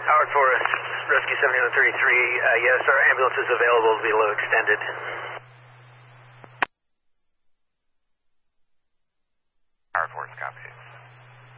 Howard Forest, Rescue 7133. Yes, our ambulance is available below extended. Howard Forest, copy.